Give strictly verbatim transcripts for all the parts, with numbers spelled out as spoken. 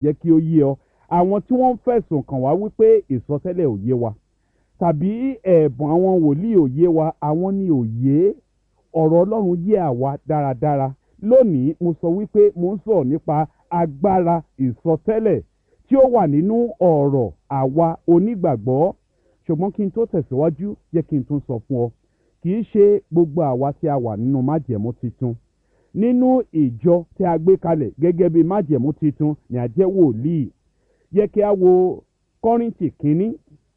jẹ́ kí ó yé ọ àwọn tí wọ́n ń fẹ̀sùn kàn wá wípé ìsọtẹ́lẹ̀ ò yé wa tàbí ẹ̀bùn àwọn wòlíì ò yé wa, àwọn ni ò yé ọ̀rọ̀ Ọlọ́run yé àwa dáradára. Lónìí mo sọ wípé mo ń sọ̀rọ̀ nípa agbára ìsọtẹ́lẹ̀ tí ó wà nínú ọ̀rọ̀ àwa onígbàgbọ́. Ṣùgbọ́n kí n tó tẹ̀síwájú jẹ́ kí n tún sọ fún ọ, kì í ṣe gbogbo àwa tí a wà nínú májẹ̀mú titun nínú ìjọ tí a gbé kalẹ̀ gẹ́gẹ́ bí májẹ̀mú titun ni a jẹ́ wòlíì. Jẹ́ kí a wo Kọ́ríńtì kínní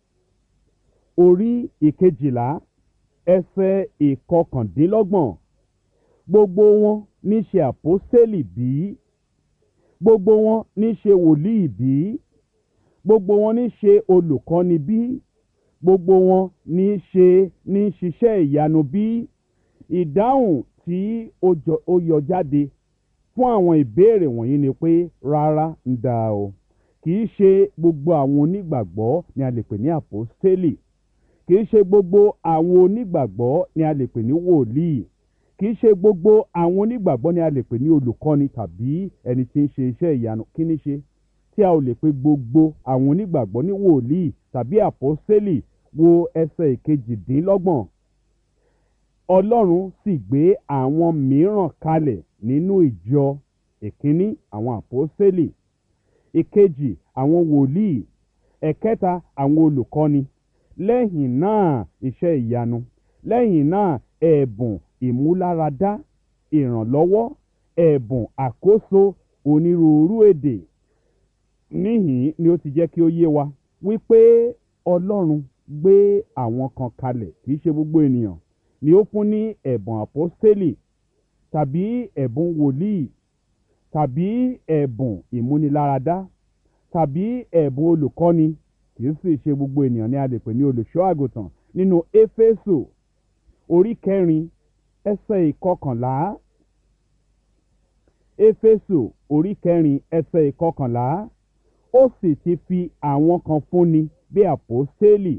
orí ìkejìlá ẹsẹ̀ ìkọkàndínlọ́gbọ̀n. Gbogbo wọn ní ṣe àpọ́stélì bí? Gbogbo wọn ní ṣe wòlíì bí? Gbogbo wọn ní ṣe olùkọ́ni bí? Gbogbo wọn ní ṣe ní ṣiṣẹ́ ìyanu bí? Ìdáhùn tí ó yọ jáde fún àwọn ìbéèrè wọ̀nyí ni pé rárá ń dá o. Kì í ṣe gbogbo àwọn onígbàgbọ́ ni a lè pè ní àpọ́stélì. Kì í ṣe gbogbo àwọn onígbàgbọ́ ni a lè pè ní wòlíì. Kì í ṣe gbogbo àwọn onígbàgbọ́ ni a lè pè ní olùkọ́ni tàbí ẹni tí ń ṣe iṣẹ́ ìyanu. Kí ni ṣe tí a ò lè pe gbogbo àwọn onígbàgbọ́ ní wòlíì tàbí àpọ́stélì? Wo ẹsẹ̀ ìkejìdínlọ́gbọ̀n. Ọlọ́run sì gbé àwọn mìíràn kalẹ̀ nínú ìjọ. Ìkíní àwọn àpọ́stélì, ìkejì àwọn wòlíì, ẹ̀kẹta àwọn olùkọ́ni. Lẹ́yìn náà iṣẹ́ ìyanu, lẹ́yìn náà ẹ̀bùn ìmúláradá, ìrànlọ́wọ́, ẹ̀bùn àkóso onírúurú èdè. Níhìn ni ó ti jẹ́ kí ó yé wa wípé Ọlọ́run gbé àwọn kan kalẹ̀, kì í ṣe gbogbo ènìyàn ni ó fún ní ẹ̀bùn àpọ́stélì tàbí ẹ̀bùn wòlíì tàbí ẹ̀bùn ìmúniláradá tàbí ẹ̀bùn olùkọ́ni. Kì í sì ṣe gbogbo ènìyàn ni a lè pè ní olùṣọ́ àgùntàn. Nínú Éfésù orí kẹrin ẹsẹ̀ ìkọkànlá. Éfésù orí kẹrin ẹsẹ̀ ìkọkànlá. Ó sì ti fi àwọn kan fúnni bí àpọ́stélì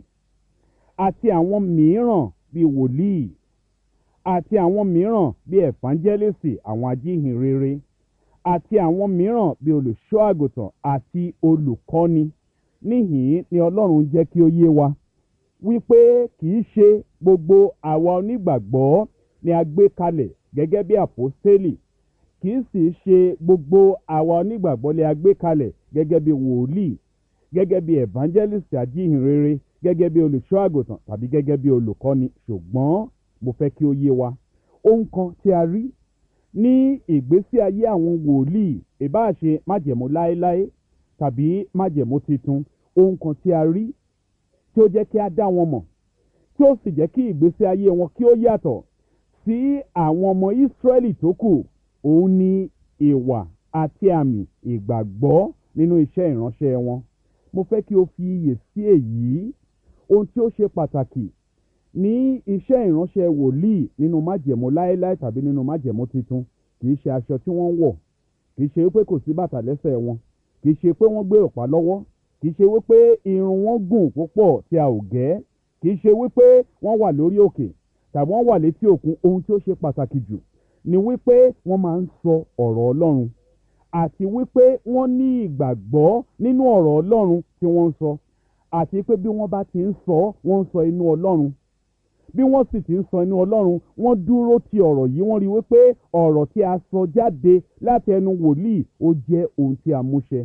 àti àwọn mìíràn bí wòlíì àti àwọn mìíràn bí ẹ̀fánjẹ́lìsì, àwọn ajíhìnrere, àti àwọn mìíràn bí olùṣọ́ àgùntàn àti olùkọ́ni. Níhìn ni Ọlọ́run jẹ́ kí ó yé wa wípé kì í ṣe gbogbo àwa onígbàgbọ́ ni a gbé kalẹ̀ gẹ́gẹ́ bí àpọ́stélì. Kì í sì ṣe gbogbo àwa onígbàgbọ́ ni a gbé kalẹ̀ gẹ́gẹ́ bí wòlíì, gẹ́gẹ́ bí evangelist ajíhìnrere, gẹ́gẹ́ bí olùṣọ́ àgùntàn tàbí gẹ́gẹ́ bí olùkọ́ni. Ṣùgbọ́n mo fẹ́ kí ó yé wa ohun kan tí a rí ní ìgbésí ayé àwọn wòlíì, ìbáà ṣe májẹ̀mú láéláé tàbí májẹ̀mú titun, ohun kan tí a rí tí ó jẹ́ kí a dá wọn mọ̀, tí ó sì jẹ́ kí ìgbésí ayé wọn kí ó yàtọ̀ sí àwọn ọmọ Ísírẹ́lì tó kù, òun ni ìwà àti àmì ìgbàgbọ́ nínú iṣẹ́ ìránṣẹ́ wọn. Mo fẹ́ kí o fi iyè sí èyí. Ohun tí ó ṣe pàtàkì ní iṣẹ́ ìránṣẹ́ wòlíì nínú májẹ̀mú láéláé tàbí nínú májẹ̀mú titun kì í ṣe aṣọ tí wọ́n ń wọ̀, kì í ṣe wípé kò sí bàtà lẹ́sẹ̀ wọn, kì í ṣe pé wọ́n gbé ọ̀pá lọ́wọ́, kì í ṣe wípé irun wọn gùn púpọ̀ tí a ò gẹ́, kì í ṣe wípé wọ́n wà lórí òkè tàbí wọ́n wà létí òkun. Ohun tí ó ṣe pàtàkì jù ni wípé wọ́n máa ń sọ ọ̀rọ̀ Ọlọ́run àti wípé wọ́n ní ìgbàgbọ́ nínú ọ̀rọ̀ Ọlọ́run tí wọ́n ń sọ, àti pé bí wọ́n bá ti ń sọ, wọ́n ń sọ inú Ọlọ́run. Bí wọ́n sì ti ń sọ inú Ọlọ́run, wọ́n dúró ti ọ̀rọ̀ yìí, wọ́n rí wípé ọ̀rọ̀ tí a sọ jáde láti ẹnu wòlíì ó jẹ́ ohun tí a múṣẹ.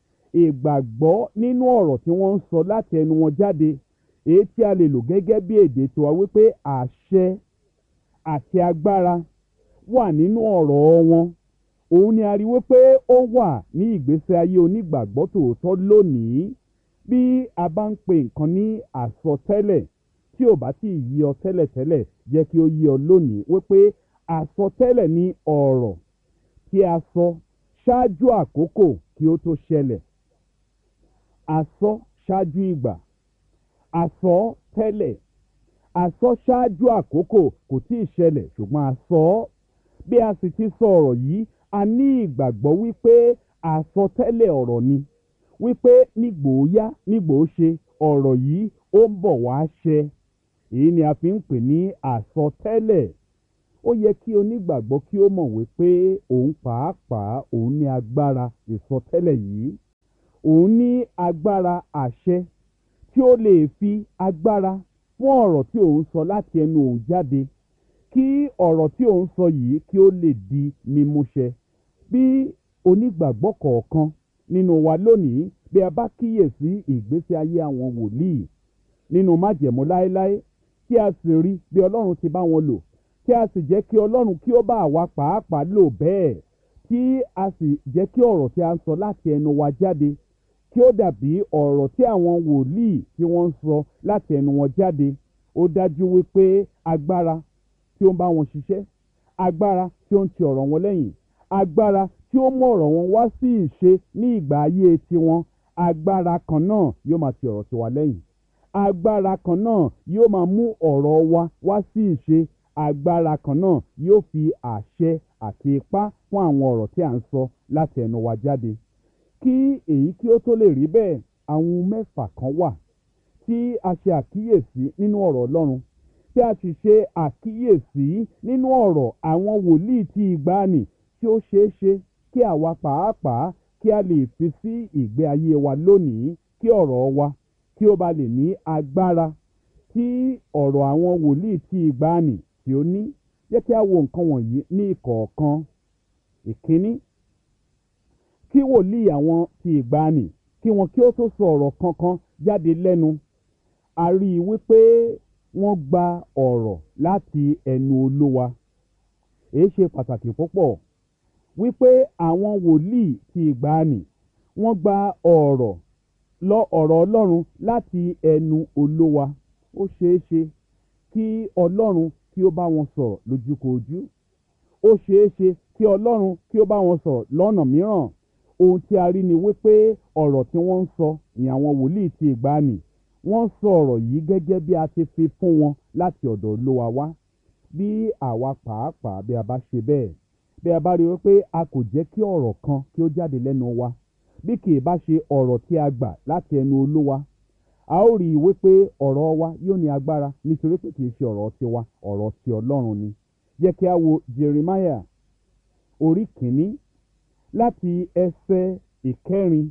Ìgbàgbọ́ nínú ọ̀rọ̀ tí wọ́n ń sọ láti ẹnu wọn jáde, èyí tí a lè lò gẹ́gẹ́ bí èdè tiwa wípé àṣẹ àti agbára wà nínú ọ̀rọ̀ wọn. Òun ni a rí wípé ó wà ní ìgbésí ayé onígbàgbọ́ tòótọ́ lónìí. Bí a bá ń pe nǹkan ní àsọtẹ́lẹ̀ tí ò bá tí ì yí ọ tẹ́lẹ̀tẹ́lẹ̀, jẹ́ kí ó yí ọ lónìí wípé àsọtẹ́lẹ̀ ní ọ̀rọ̀ tí a sọ ṣáájú àkókò kí ó tó ṣẹlẹ̀. Àsọ ṣáájú ìgbà, àsọ tẹ́lẹ̀, àsọ ṣáájú àkókò kò tí ì ṣẹlẹ̀ ṣùgbọ́n àsọ. Bí a sì ti sọ ọ̀rọ̀ yìí, a ní ìgbàgbọ́ wípé àsọtẹ́lẹ̀ ọ̀rọ̀ ni, wípé nígbòóyá nígbòóṣe ọ̀rọ̀ yìí ó ń bọ̀ wá ṣẹ. Èyí ni a fi ń pè ní àsọtẹ́lẹ̀. Ó yẹ kí onígbàgbọ́ kí ó mọ̀ wípé òun pàápàá òun ní agbára ìsọtẹ́lẹ̀ yìí. òun ní agbára àṣẹ tí ó lè fi agbára fún ọ̀rọ̀ tí òun sọ láti ẹnu òun jáde kí ọ̀rọ̀ tí òun sọ yìí kí ó lè di mímúṣẹ. Bí onígbàgbọ́ kọ̀ọ̀kan nínú wa lónìí bí a bá kíyèsí ìgbésí ayé àwọn wòlíì nínú májẹ̀mú láéláé kí a sì rí bí Ọlọ́run ti bá wọn lò kí a sì jẹ́ kí Ọlọ́run kí ó bá àwa pàápàá lò bẹ́ẹ̀ kí a sì jẹ́ kí ọ̀rọ̀ tí a ń sọ láti ẹnu wa jáde kí ó dàbí ọ̀rọ̀ tí àwọn wòlíì tí wọ́n ń sọ láti ẹnu wọn jáde. Ó dájú wípé agbára tí ó ń bá wọn ṣiṣẹ́, agbára tí ó ń ti ọ̀rọ̀ wọn lẹ́yìn, agbára tí ó mú ọ̀rọ̀ wọn wá sí ìṣe ní ìgbà ayé tiwọn, agbára kan náà yóò máa ti ọ̀rọ̀ tiwa lẹ́yìn. Agbára kan náà yóò máa mú ọ̀rọ̀ wa wá sí ìṣe. Agbára kan náà yóò fi àṣẹ àti ipá fún àwọn ọ̀rọ̀ tí à ń sọ láti ẹnu wa jáde. Kí èyí kí ó tó lè rí bẹ́ẹ̀, àwọn ohun mẹ́fà kan wà tí a ṣe àkíyèsí nínú ọ̀rọ̀ Ọlọ́run, tí a sì ṣe àkíyèsí nínú ọ̀rọ̀ àwọn wòlíì tí ìgbàanì tí ó ṣeé ṣe kí àwa pàápàá kí a lè fi sí ìgbé ayé wa lónìí kí ọ̀rọ̀ wa kí ó ba lè ní agbára tí ọ̀rọ̀ àwọn wòlíì tí ìgbàanì tí ó ní. Jẹ́ kí a wo nǹkan wọ̀nyí ní ìkọ̀ọ̀kan. Ìkíní, kí wòlíì àwọn tí ìgbàanì kí wọn kí ó tó sọ ọ̀rọ̀ kankan jáde lẹ́nu, a rí i wípé wọ́n gba ọ̀rọ̀ láti ẹnu Olúwa. Èyí ṣe pàtàkì púpọ̀ wípé àwọn wòlíì tí ìgbàanì wọ́n gba ọ̀rọ̀ lọ ọ̀rọ̀ Ọlọ́run láti ẹnu Olúwa. Ó ṣeé ṣe kí Ọlọ́run kí ó bá wọn sọ̀rọ̀ lójúkojú. Ó ṣeé ṣe kí Ọlọ́run kí ó bá wọn sọ̀rọ̀ lọ́nà mìíràn. Ohun tí a rí ni wípé ọ̀rọ̀ tí wọ́n ń sọ ní àwọn wòlíì tí ìgbàanì wọ́n sọ ọ̀rọ̀ yìí gẹ́gẹ́ bí a ti fi fún wọn láti ọ̀dọ̀ Olúwa wá. Bí àwa pàápàá bí a bá ṣe bẹ́ẹ̀, bí a bá rí wípé a kò jẹ́ kí ọ̀rọ̀ kan kí ó jáde lẹ́nu wa bí kì í bá ṣe ọ̀rọ̀ tí a gbà láti ẹnu Olúwa, a ó rí i wípé ọ̀rọ̀ wa yóò ní agbára nítorí pé kì í ṣe ọ̀rọ̀ tiwa, ọ̀rọ̀ ti Ọlọ́run ni. Jẹ́ kí a wo Jeremiah orí kìíní láti ẹsẹ̀ ìkẹrin.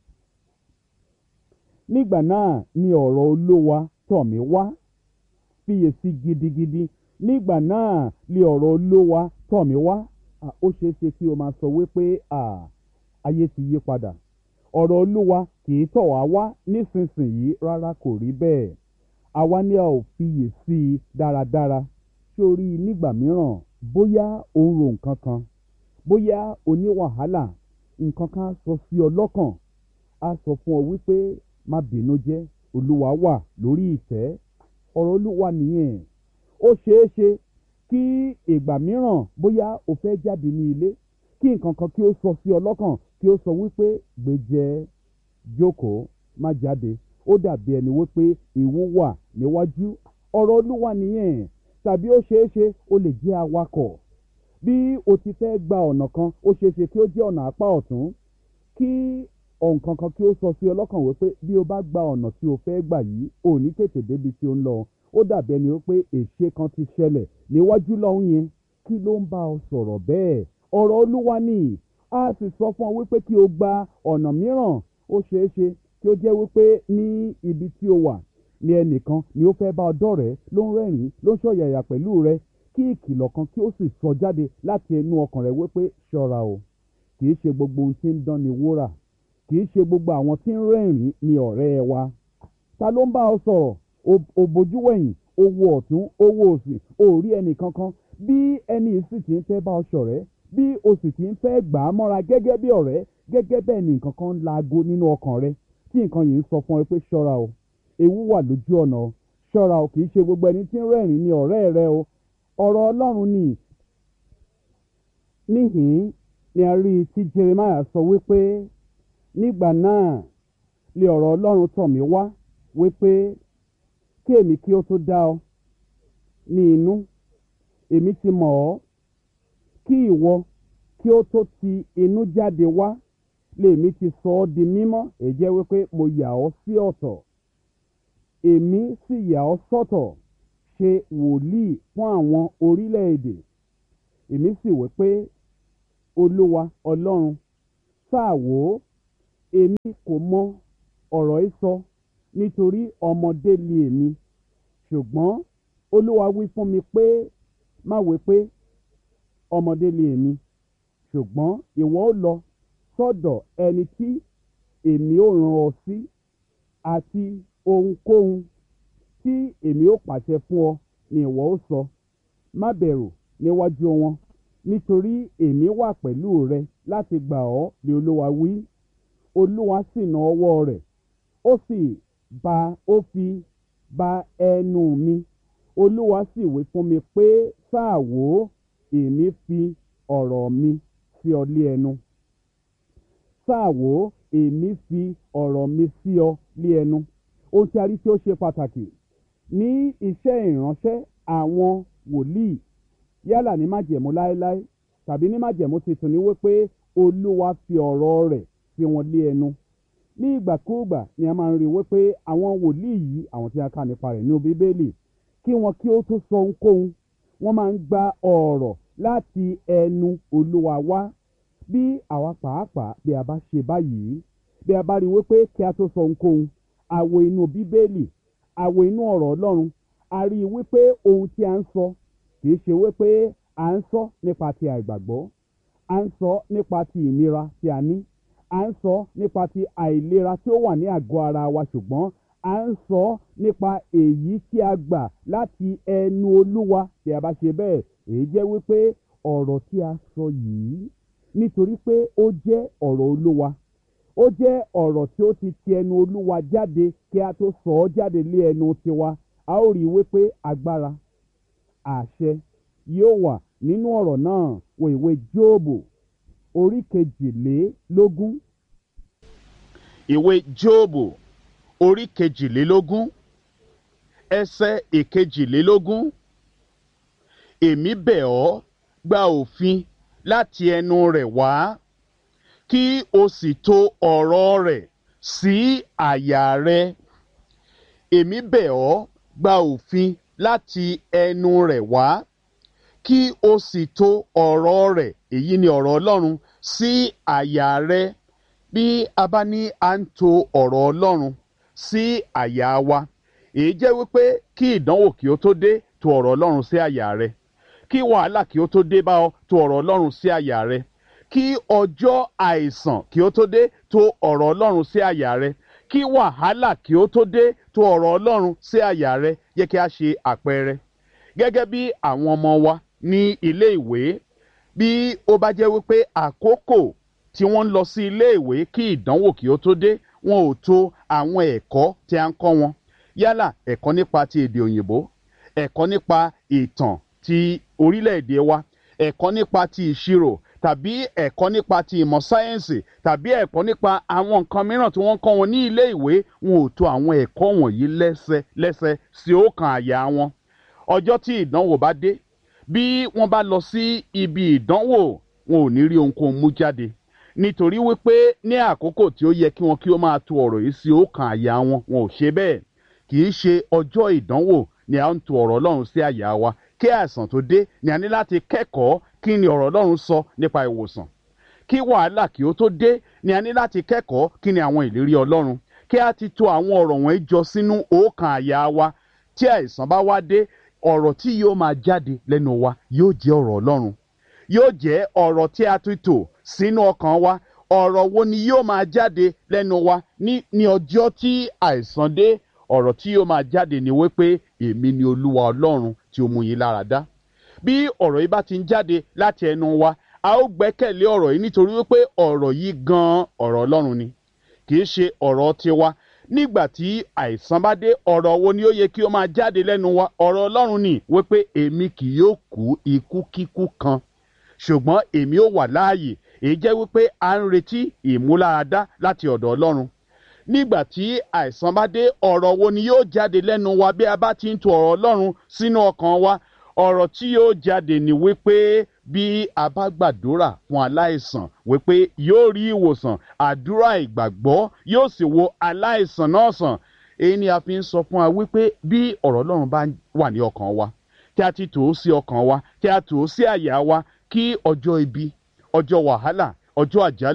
Nígbà náà ni ọ̀rọ̀ Olúwa tọ̀ mí wá, fiyèsí gidigidi. Nígbà náà ni ọ̀rọ̀ Olúwa tọ̀ mí wá. Ó ṣeé ṣe kí o máa sọ wípé ayé ti yí padà. Ọ̀rọ̀ Olúwa kì í tọ̀ wá wá nísinsìnyí. Rárá, kò rí bẹ́ẹ̀. Àwa ni a ò fiyèsí dáradára. Sórí nígbà mìíràn bóyá o ń ro nǹkan kan, bóyá o ní wàhálà, nǹkan kan sọ sí ọ lọ́kàn, a sọ fún ọ wípé má bínú jẹ́, Olúwa wà lórí ìtẹ́. Ọ̀rọ̀ Olúwa nìyẹn. Ó ṣeé ṣe kí ìgbà mìíràn bóyá o fẹ́ jáde ní ilé kí nǹkan kan kí ó sọ sí ọ lọ́kàn kí ó sọ wípé gbèjẹ́, jókòó, má jáde. Ó dàbí ẹni wípé ewu wà níwájú. Ọ̀rọ̀ Olúwa nìyẹn. Tàbí ó ṣeé ṣe o lè jẹ́ awakọ̀. Bí o ti fẹ́ gba ọ̀nà kan, ó ṣeé ṣe kí ó jẹ́ ọ̀nà apá ọ̀tún, kí ọ̀nkan kan kí ó sọ sí ọ lọ́kàn wípé bí o bá gba ọ̀nà tí o fẹ́ gbà yìí, ò ní tètè débi tí ó ń lọ. Ó dàbí ẹni wípé èṣe kan ti ṣẹlẹ̀ níwájú lọ́hùn yẹn. Kí ló ń bá ọ sọ̀rọ̀ bẹ́ẹ̀? Ọ̀rọ̀ Olúwa ni. A sì sọ fún ọ wípé kí o gba ọ̀nà mìíràn. Ó ṣeé ṣe kí ó jẹ́ wípé ní ibi tí o wà ní ẹnìkan ni ó fẹ́ bá ọ dọ́rẹ̀ẹ́, ló ń rẹ́rìn-ín, ló ń ṣọ̀yàyà pẹ̀lú rẹ, kí ìkìlọ̀ kan kí ó sì sọ jáde láti ẹnu ọkàn rẹ wípé ṣọ́ra o. Kì í ṣe gbogbo ohun tí ń dán ni wúrà. Kì í ṣe gbogbo àwọn tí ń rẹ́rìn-ín ni ọ̀rẹ́ wa. Ta ló ń bá ọ sọ̀rọ̀? O bojú wẹ̀yìn, o wo ọ̀tún, o wo òsì, o rí ẹnì kankan. Bí ẹni sì ti ń fẹ́ bá ọ ṣọ̀rẹ́, bí o sì ti ń fẹ́ gbà á mọ́ra gẹ́gẹ́ bí ọ̀rẹ́, gẹ́gẹ́ bẹ́ẹ̀ ni nǹkan kan ń laago nínú ọkàn rẹ tí nǹkan yìí ń sọ fún ọ pé ṣọ́ra o, ewu wà lójú ọ̀nà o, ṣọ́ra o. Kì í ṣe gbogbo ẹni tí ń rẹ́rìn-ín ni ọ̀rẹ́ rẹ o. Ọ̀rọ̀ Ọlọ́run ni. Níhìn-ín ni a rí tí Jeremiah sọ wípé nígbà náà ni ọ̀rọ̀ Ọlọ́run tọ̀ mí wá wípé kí èmi kí ó tó dá ọ ní inú, èmi ti mọ̀ ọ́, kí ìwọ kí ó tó ti inú jáde wá lèmi ti sọ ọ́ di mímọ́. Èyí jẹ́ wípé mo yà ọ́ sí ọ̀tọ̀, èmi sì yà ọ́ sọ́tọ̀ ṣe wòlíì fún àwọn orílẹ̀-èdè. Èmi sì wí pé Olúwa Ọlọ́run, sáà wò ó, èmi kò mọ ọ̀rọ̀ yìí sọ nítorí ọmọdé ni èmi, ṣùgbọ́n Olúwa wí fún mi pé má wí pé ọmọdé ni èmi, ṣùgbọ́n ìwọ ó lọ sọ́dọ̀ ẹni tí èmi ó rán ọ sí, àti ohunkóhun tí èmi ó pàṣẹ fún ọ ni ìwọ ó sọ. Má bẹ̀rù níwájú wọn, nítorí èmi wà pẹ̀lú rẹ láti gbà ọ́ ni Olúwa wí. Olúwa sì na ọwọ́ rẹ̀, ó sì ba ó fi ba ẹnu mi. Olúwa sì wí fún mi pé sáà wò ó, èmi fi ọ̀rọ̀ mi sí ọ lé ẹnu. Sáà wò ó, èmi fi ọ̀rọ̀ mi sí ọ lé ẹnu. Ohun tí a rí tí ó ṣe pàtàkì ní iṣẹ́ ìránṣẹ́ àwọn wòlíì, yálà ní májẹ̀mú láéláé tàbí ní májẹ̀mú tuntun, ni wípé Olúwa fi ọ̀rọ̀ rẹ̀ sí wọn lé ẹnu. Ní ìgbàkúùgbà ni a máa ń rí wípé àwọn wòlíì yìí, àwọn tí a kà nípa rẹ̀ ní Bíbélì, kí wọn kí ó tó sọ ohunkóhun, wọ́n máa ń gba ọ̀rọ̀ láti ẹnu Olúwa wá. Bí àwa pàápàá bí a bá ṣe báyìí, bí a bá rí wípé kí a tó sọ ohunkóhun, a wo inú Bíbélì, a wo inú ọ̀rọ̀ Ọlọ́run, a rí wípé ohun tí a ń sọ kì í ṣe wípé à ń sọ nípa ti àìgbàgbọ́, à ń sọ nípa ti ìnira tí a ní, à ń sọ nípa ti àìlera tí ó wà ní àgọ́ ara wa, ṣùgbọ́n à ń sọ nípa èyí tí a gbà láti ẹnu Olúwa. Tí a bá ṣe bẹ́ẹ̀, èyí jẹ́ wípé ọ̀rọ̀ tí a sọ yìí, nítorí pé ó jẹ́ ọ̀rọ̀ Olúwa, ó jẹ́ ọ̀rọ̀ tí ó ti ti ẹnu Olúwa jáde kí a tó sọ ọ́ jáde lé ẹnu tiwa, a ó rí wípé agbára, àṣẹ yóò wà nínú ọ̀rọ̀ náà. Wo ìwé Jóòbù orí kejìlélógún. Ìwé Jóòbù orí kejìlélógún ẹsẹ̀ ìkejìlélógún. Èmi bẹ̀ ọ́, gba òfin láti ẹnu rẹ̀ wá, kí o sì tò ọ̀rọ̀ rẹ̀ sí àyà rẹ. Èmi bẹ̀ ọ́, gba òfin láti ẹnu rẹ̀ wá, kí o sì tò ọ̀rọ̀ rẹ̀, èyí ni ọ̀rọ̀ Ọlọ́run, sí àyà rẹ. Bí a bá ní à ń tò ọ̀rọ̀ Ọlọ́run sí àyà wa, èyí jẹ́ wípé kí ìdánwò kí ó tó dé, tò ọ̀rọ̀ Ọlọ́run sí àyà rẹ. Kí wàhálà kí ó tó dé bá ọ, tò ọ̀rọ̀ Ọlọ́run sí àyà rẹ. Kí ọjọ́ àìsàn kí ó tó dé, tò ọ̀rọ̀ Ọlọ́run sí àyà rẹ. Kí wàhálà kí ó tó dé, tò ọ̀rọ̀ Ọlọ́run sí àyà rẹ. Yẹ kí a ṣe àpẹẹrẹ. Gẹ́gẹ́ bí àwọn ọmọ wa ní ilé ìwé, bí ó bá jẹ́ wípé àkókò tí wọ́n ń lọ sí ilé ìwé kí ìdánwò kí ó tó dé, wọn ò tò àwọn ẹ̀kọ́ tí a ń kọ́ wọn. Yálà ẹ̀kọ́ nípa ti èdè òyìnbó, ẹ̀kọ́ nípa ìtàn ti orílẹ̀-èdè wa, ẹ̀kọ́ nípa ti ìṣirò, tàbí ẹ̀kọ́ nípa ti ìmọ̀ sáyẹ́ǹsì, tàbí ẹ̀kọ́ nípa àwọn nǹkan mìíràn tí wọ́n kọ́ wọn ní ilé ìwé. Wọn ò tò àwọn ẹ̀kọ́ wọ̀nyí lẹ́sẹ lẹ́sẹ sí ọkàn àyà wọn. Ọjọ́ tí ìdánwò bá dé, bí wọ́n bá lọ sí ibi ìdánwò, wọn ò ní rí ohunkóhun mú jáde, nítorí wípé ní àkókò tí ó yẹ kí wọn kí ó máa tò ọ̀rọ̀ yìí sí ọkàn àyà wọn, wọn ò ṣe bẹ́ẹ̀. Kì í ṣe ọjọ́ ìdánwò ni a ń tò ọ̀rọ̀ Ọlọ́run sí àyà wa. Kí àìsàn tó dé ni a ní láti kẹ́kọ̀ọ́ kí ni ọ̀rọ̀ Ọlọ́run sọ nípa ìwòsàn. Kí wàhálà kí ó tó dé ni a ní láti kẹ́kọ̀ọ́ kí ni àwọn ìlérí Ọlọ́run. Kí a ti tò àwọn ọ̀rọ̀ wọ̀nyí jọ sínú ọkàn àyà wa. Tí àìsàn bá wá dé, ọ̀rọ̀ tí yóò máa jáde lẹ́nu wa yóò jẹ́ ọ̀rọ̀ Ọlọ́run. Yóò jẹ́ ọ̀rọ̀ tí a ti tò sínú ọkàn wa. Ọ̀rọ̀ wo ni yóò máa jáde lẹ́nu wa ní ní ọjọ́ tí àìsàn dé? Ọ̀rọ̀ tí yóò máa jáde ni wípé èmi ni Olúwa Ọlọ́run tí ó mú yín lára dá. Bí ọ̀rọ̀ yìí bá ti ń jáde láti ẹnu wa, a ó gbẹ́kẹ̀lé ọ̀rọ̀ yìí, nítorí wípé ọ̀rọ̀ yìí gan-an ọ̀rọ̀ Ọlọ́run ni, kì í ṣe ọ̀rọ̀ tiwa. Nígbà tí àìsàn bá dé, ọ̀rọ̀ wo ni ó yẹ kí ó máa jáde lẹ́nu wa? Ọ̀rọ̀ Ọlọ́run ni, wípé èmi kì yóò kú ikú kíkú kan, ṣùgbọ́n èmi ó wà láàyè. Èyí jẹ́ wípé à ń retí ìmúláradá láti ọ̀dọ̀ Ọlọ́run. Nígbà tí àìsàn bá dé, ọ̀rọ̀ wo ni yóò jáde lẹ́nu wa bí a bá ti ń tò ọ̀rọ̀ Ọlọ́run sínú ọkàn wa? Ọ̀rọ̀ tí yóò jáde ni wípé bí a bá gbàdúrà fún aláìsàn, wípé yóò rí ìwòsàn. Àdúrà ìgbàgbọ́ yóò sì wo aláìsàn náà sàn. Èyí ni a fi ń sọ fún wa wípé bí ọ̀rọ̀ Ọlọ́run bá wà ní ọkàn wa, tí a ti tò ó sí ọkàn wa, tí a tò ó sí àyà wa, kí ọjọ́ ibi, ọjọ́ wàhálà, ọjọ́ àjálù,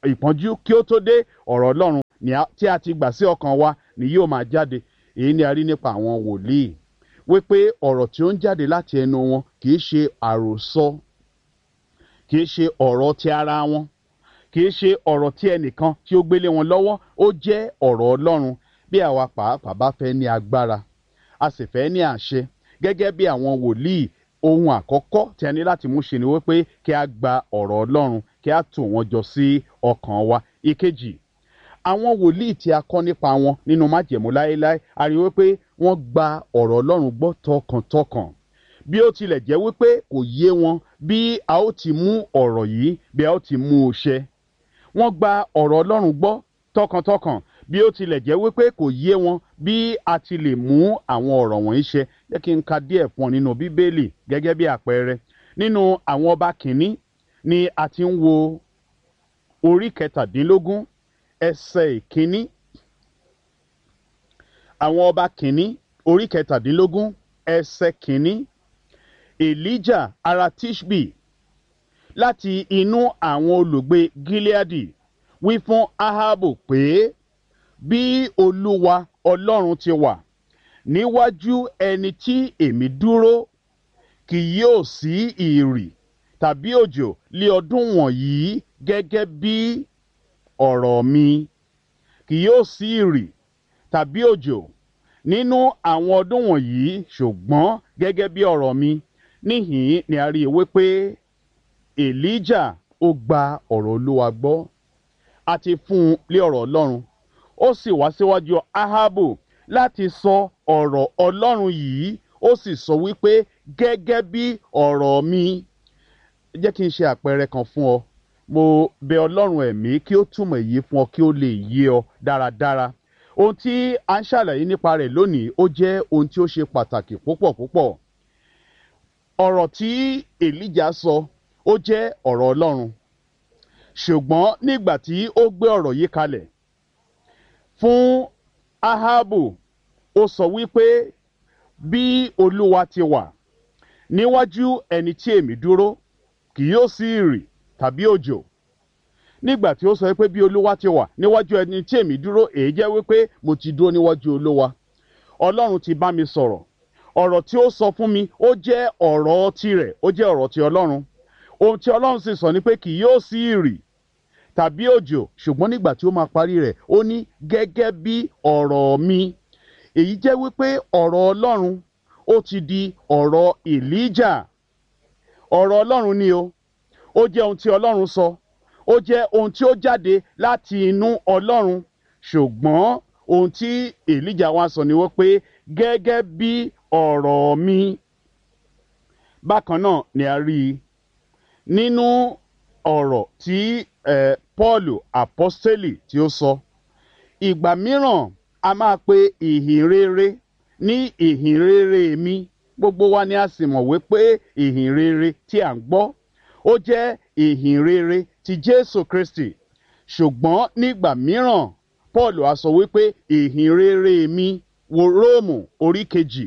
ìpọ́njú kí ó tó dé, ọ̀rọ̀ Ọlọ́run tí a ti gbà sí ọkàn wa ni yóò máa jáde. Èyí ni a rí nípa àwọn wòlíì, wípé ọ̀rọ̀ tí ó ń jáde láti ẹnu wọn kì í ṣe àròsọ, kì í ṣe ọ̀rọ̀ ti ara wọn, kì í ṣe ọ̀rọ̀ tí ẹnìkan tí ó gbélé wọn lọ́wọ́. Ó jẹ́ ọ̀rọ̀ Ọlọ́run. Bí àwa pàápàá bá fẹ́ ní agbára, a sì fẹ́ ní àṣẹ gẹ́gẹ́ bí àwọn wòlíì, ohun àkọ́kọ́ tí a ní láti mú ṣe ni wípé kí a gba ọ̀rọ̀ Ọlọ́run, kí a tò wọ́n jọ sí ọkàn wa. Ìkejì, àwọn wòlíì tí a kọ́ nípa wọn nínú májẹ̀mú láéláé, a rí wípé wọ́n gba ọ̀rọ̀ Ọlọ́run gbọ́ tọkàntọkàn. Bí ó tilẹ̀ jẹ́ wípé kò yé wọn bí a ó ti mú ọ̀rọ̀ yìí, bí a ó ti mú un ṣẹ. Wọ́n gba ọ̀rọ̀ Ọlọ́run gbọ́ tọkàntọkàn bí ó tilẹ̀ jẹ́ wípé kò yé wọn bí a ti lè mú àwọn ọ̀rọ̀ wọ̀nyí ṣẹ. Jẹ́ kí n ka díẹ̀ fún ọ nínú Bíbélì gẹ́gẹ́ bí àpẹẹrẹ. Nínú àwọn ọba kìíní ni a ti ń wo orí kẹtàdínlógún ẹsẹ̀ ìkíní. Àwọn ọba kìíní orí kẹtàdínlógún ẹsẹ̀ kìíní. Elijah ará Tishbi láti inú àwọn olùgbé Gileadi wí fún Ahabu pé, bí Olúwa Ọlọ́run ti wà níwájú ẹni tí èmi dúró, kì yóò sí ìrì tàbí òjò lé ọdún wọ̀nyí gẹ́gẹ́ bí ọ̀rọ̀ mi. Kì yóò sí ìrì tàbí òjò nínú àwọn ọdún wọ̀nyí, ṣùgbọ́n gẹ́gẹ́ bí ọ̀rọ̀ mi. Níhìn ni a rí i wípé Elijah ó gba ọ̀rọ̀ Olúwa gbọ́. A ti fún un lé ọ̀rọ̀ Ọlọ́run. Ó sì wá síwájú Ahabu láti sọ ọ̀rọ̀ Ọlọ́run yìí. Ó sì sọ wípé gẹ́gẹ́ bí ọ̀rọ̀ mi. Jẹ́ kí n ṣe àpẹẹrẹ kan fún ọ. Mo bẹ̀ Ọlọ́run ẹ̀mí kí ó túmọ̀ èyí fún ọ kí ó lè yé ọ dáradára. Ohun tí a ń ṣàlàyé nípa rẹ̀ lónìí ó jẹ́ ohun tí ó ṣe pàtàkì púpọ̀ púpọ̀. Ọ̀rọ̀ tí Elijah sọ ó jẹ́ ọ̀rọ̀ Ọlọ́run. Ṣùgbọ́n nígbà tí ó gbé ọ̀rọ̀ yìí kalẹ̀ fún Ahabu, ó sọ wípé bí Olúwa ti wà níwájú ẹni tí èmi dúró, kì yóò sí ìrì tàbí òjò. Nígbà tí ó sọ wípé bí Olúwa ti wà níwájú ẹni tí èmi dúró, èyí jẹ́ wípé mo ti dúró níwájú Olúwa. Ọlọ́run ti bá mi sọ̀rọ̀. Ọ̀rọ̀ tí ó sọ fún mi ó jẹ́ ọ̀rọ̀ tirẹ̀, ó jẹ́ ọ̀rọ̀ ti Ọlọ́run. Ohun tí Ọlọ́run sì sọ ni pé kì yóò sí ìrì tàbí òjò, ṣùgbọ́n nígbà tí ó máa parí rẹ̀, ó ní gẹ́gẹ́ bí ọ̀rọ̀ mi. Èyí jẹ́ wípé ọ̀rọ̀ Ọlọ́run ó ti di ọ̀rọ̀ Elijah. Ọ̀rọ̀ Ọlọ́run ni o. Ó jẹ́ ohun tí Ọlọ́run sọ. Ó jẹ́ ohun tí ó jáde láti inú Ọlọ́run. Ṣùgbọ́n ohun tí Elijah wá sọ ni wípé gẹ́gẹ́ bí ọ̀rọ̀ mi. Bákan náà ni a rí i nínú ọ̀rọ̀ tí eh, Paulu apostoli tí ó sọ. Ìgbà mìíràn a máa pe ìhìn rere ní ìhìn rere mi. Gbogbo wa ni a sì mọ̀ wípé ìhìn rere tí à ń gbọ́ ó jẹ́ ìhìn rere ti Jésù Kristi. Ṣùgbọ́n nígbà mìíràn Paulu á sọ wípé ìhìn rere mi, wo Róòmù orí kejì